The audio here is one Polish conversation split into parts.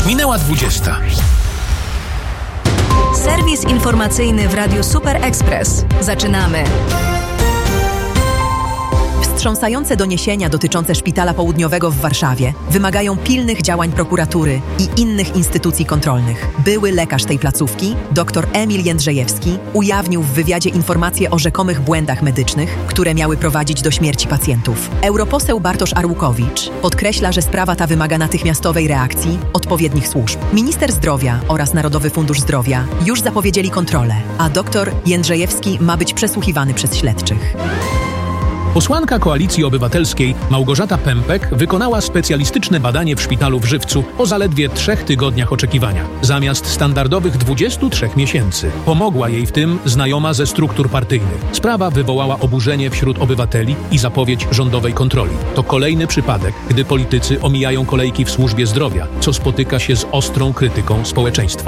Minęła 20. Serwis informacyjny w Radiu Super Express. Zaczynamy. Wstrząsające doniesienia dotyczące Szpitala Południowego w Warszawie wymagają pilnych działań prokuratury i innych instytucji kontrolnych. Były lekarz tej placówki, dr Emil Jędrzejewski, ujawnił w wywiadzie informacje o rzekomych błędach medycznych, które miały prowadzić do śmierci pacjentów. Europoseł Bartosz Arłukowicz podkreśla, że sprawa ta wymaga natychmiastowej reakcji odpowiednich służb. Minister Zdrowia oraz Narodowy Fundusz Zdrowia już zapowiedzieli kontrolę, a dr Jędrzejewski ma być przesłuchiwany przez śledczych. Posłanka Koalicji Obywatelskiej Małgorzata Pępek wykonała specjalistyczne badanie w szpitalu w Żywcu po zaledwie 3 tygodniach oczekiwania, zamiast standardowych 23 miesięcy. Pomogła jej w tym znajoma ze struktur partyjnych. Sprawa wywołała oburzenie wśród obywateli i zapowiedź rządowej kontroli. To kolejny przypadek, gdy politycy omijają kolejki w służbie zdrowia, co spotyka się z ostrą krytyką społeczeństwa.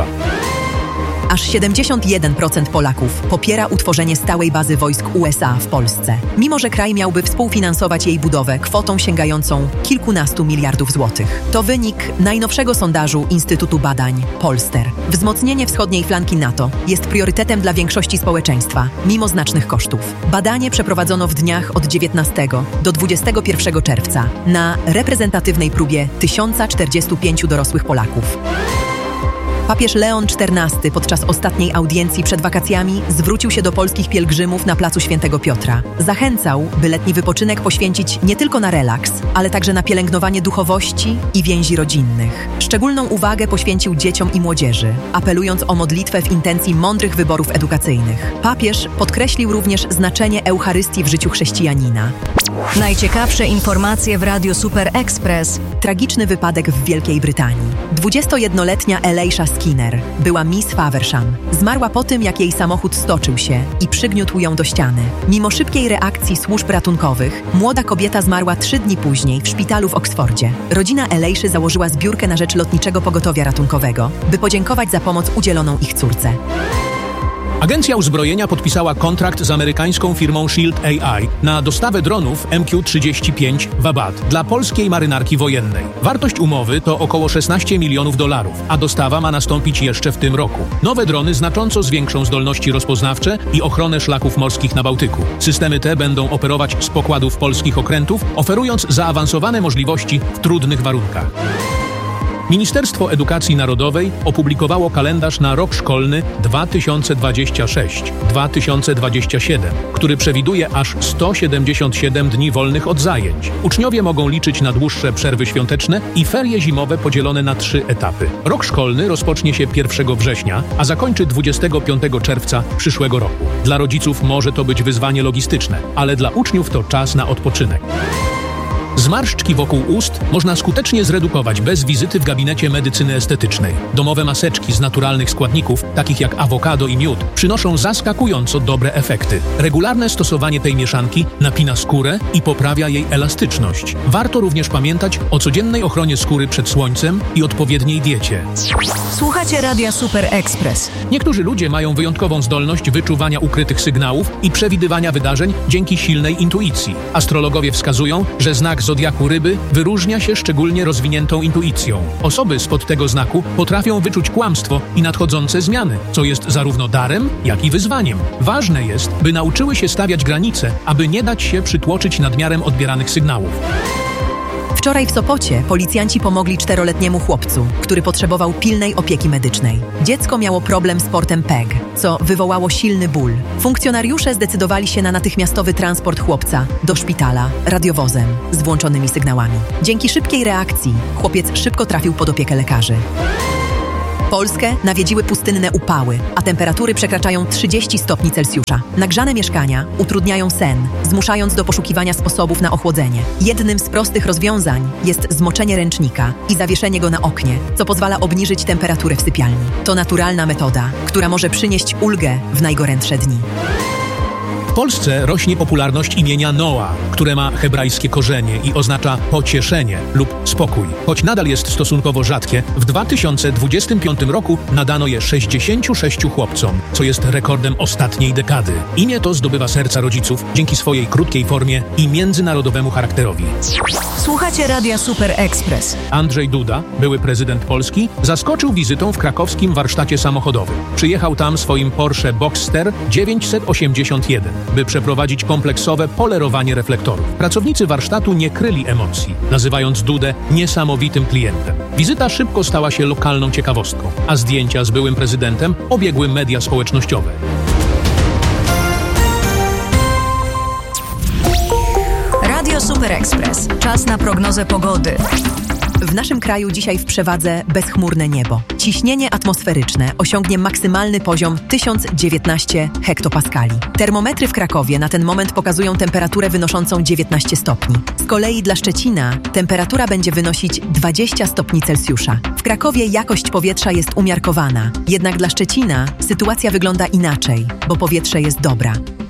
Aż 71% Polaków popiera utworzenie stałej bazy wojsk USA w Polsce, mimo że kraj miałby współfinansować jej budowę kwotą sięgającą kilkunastu miliardów złotych. To wynik najnowszego sondażu Instytutu Badań Polster. Wzmocnienie wschodniej flanki NATO jest priorytetem dla większości społeczeństwa, mimo znacznych kosztów. Badanie przeprowadzono w dniach od 19 do 21 czerwca na reprezentatywnej próbie 1045 dorosłych Polaków. Papież Leon XIV podczas ostatniej audiencji przed wakacjami zwrócił się do polskich pielgrzymów na placu Świętego Piotra. Zachęcał, by letni wypoczynek poświęcić nie tylko na relaks, ale także na pielęgnowanie duchowości i więzi rodzinnych. Szczególną uwagę poświęcił dzieciom i młodzieży, apelując o modlitwę w intencji mądrych wyborów edukacyjnych. Papież podkreślił również znaczenie Eucharystii w życiu chrześcijanina. Najciekawsze informacje w Radiu Super Express. Tragiczny wypadek w Wielkiej Brytanii. 21-letnia Elisha Skinner była Miss Faversham. Zmarła po tym, jak jej samochód stoczył się i przygniótł ją do ściany. Mimo szybkiej reakcji służb ratunkowych, młoda kobieta zmarła 3 dni później w szpitalu w Oksfordzie. Rodzina Eliszy założyła zbiórkę na rzecz Lotniczego Pogotowia Ratunkowego, by podziękować za pomoc udzieloną ich córce. Agencja Uzbrojenia podpisała kontrakt z amerykańską firmą Shield AI na dostawę dronów MQ-35 Vabat dla polskiej marynarki wojennej. Wartość umowy to około $16 milionów, a dostawa ma nastąpić jeszcze w tym roku. Nowe drony znacząco zwiększą zdolności rozpoznawcze i ochronę szlaków morskich na Bałtyku. Systemy te będą operować z pokładów polskich okrętów, oferując zaawansowane możliwości w trudnych warunkach. Ministerstwo Edukacji Narodowej opublikowało kalendarz na rok szkolny 2026-2027, który przewiduje aż 177 dni wolnych od zajęć. Uczniowie mogą liczyć na dłuższe przerwy świąteczne i ferie zimowe podzielone na 3 etapy. Rok szkolny rozpocznie się 1 września, a zakończy 25 czerwca przyszłego roku. Dla rodziców może to być wyzwanie logistyczne, ale dla uczniów to czas na odpoczynek. Zmarszczki wokół ust można skutecznie zredukować bez wizyty w gabinecie medycyny estetycznej. Domowe maseczki z naturalnych składników, takich jak awokado i miód, przynoszą zaskakująco dobre efekty. Regularne stosowanie tej mieszanki napina skórę i poprawia jej elastyczność. Warto również pamiętać o codziennej ochronie skóry przed słońcem i odpowiedniej diecie. Słuchacie Radia Super Express. Niektórzy ludzie mają wyjątkową zdolność wyczuwania ukrytych sygnałów i przewidywania wydarzeń dzięki silnej intuicji. Astrologowie wskazują, że znak zodiaku ryby wyróżnia się szczególnie rozwiniętą intuicją. Osoby spod tego znaku potrafią wyczuć kłamstwo i nadchodzące zmiany, co jest zarówno darem, jak i wyzwaniem. Ważne jest, by nauczyły się stawiać granice, aby nie dać się przytłoczyć nadmiarem odbieranych sygnałów. Wczoraj w Sopocie policjanci pomogli 4-letniemu chłopcu, który potrzebował pilnej opieki medycznej. Dziecko miało problem z portem PEG, co wywołało silny ból. Funkcjonariusze zdecydowali się na natychmiastowy transport chłopca do szpitala radiowozem z włączonymi sygnałami. Dzięki szybkiej reakcji chłopiec szybko trafił pod opiekę lekarzy. Polskę nawiedziły pustynne upały, a temperatury przekraczają 30 stopni Celsjusza. Nagrzane mieszkania utrudniają sen, zmuszając do poszukiwania sposobów na ochłodzenie. Jednym z prostych rozwiązań jest zmoczenie ręcznika i zawieszenie go na oknie, co pozwala obniżyć temperaturę w sypialni. To naturalna metoda, która może przynieść ulgę w najgorętsze dni. Polsce rośnie popularność imienia Noa, które ma hebrajskie korzenie i oznacza pocieszenie lub spokój. Choć nadal jest stosunkowo rzadkie, w 2025 roku nadano je 66 chłopcom, co jest rekordem ostatniej dekady. Imię to zdobywa serca rodziców dzięki swojej krótkiej formie i międzynarodowemu charakterowi. Słuchacie Radia Super Express. Andrzej Duda, były prezydent Polski, zaskoczył wizytą w krakowskim warsztacie samochodowym. Przyjechał tam swoim Porsche Boxster 981, by przeprowadzić kompleksowe polerowanie reflektorów. Pracownicy warsztatu nie kryli emocji, nazywając Dudę niesamowitym klientem. Wizyta szybko stała się lokalną ciekawostką, a zdjęcia z byłym prezydentem obiegły media społecznościowe. Radio Super Express. Czas na prognozę pogody. W naszym kraju dzisiaj w przewadze bezchmurne niebo. Ciśnienie atmosferyczne osiągnie maksymalny poziom 1019 hektopaskali. Termometry w Krakowie na ten moment pokazują temperaturę wynoszącą 19 stopni. Z kolei dla Szczecina temperatura będzie wynosić 20 stopni Celsjusza. W Krakowie jakość powietrza jest umiarkowana, jednak dla Szczecina sytuacja wygląda inaczej, bo powietrze jest dobra.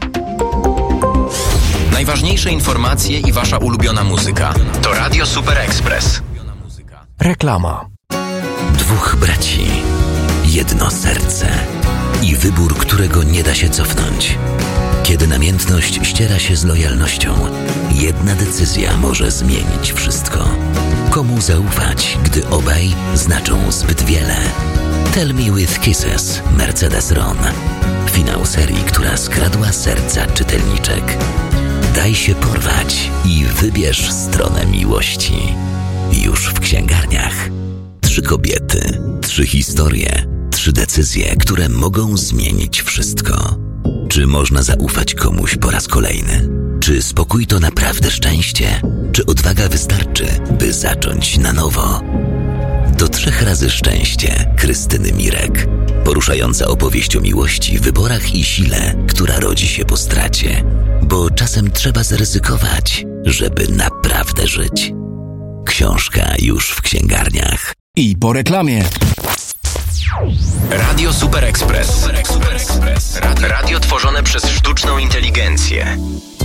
Najważniejsze informacje i wasza ulubiona muzyka to Radio Super Express. Reklama. Dwóch braci, jedno serce i wybór, którego nie da się cofnąć. Kiedy namiętność ściera się z lojalnością, jedna decyzja może zmienić wszystko. Komu zaufać, gdy obaj znaczą zbyt wiele? Tell Me With Kisses, Mercedes Ron. Finał serii, która skradła serca czytelniczek. Daj się porwać i wybierz stronę miłości. Już w księgarniach. 3 kobiety, 3 historie, 3 decyzje, które mogą zmienić wszystko. Czy można zaufać komuś po raz kolejny? Czy spokój to naprawdę szczęście? Czy odwaga wystarczy, by zacząć na nowo? Do 3 razy szczęście Krystyny Mirek. Poruszająca opowieść o miłości, wyborach i sile, która rodzi się po stracie. Bo czasem trzeba zaryzykować, żeby naprawdę żyć. Książka już w księgarniach. I po reklamie. Radio Super Express. Radio tworzone przez sztuczną inteligencję.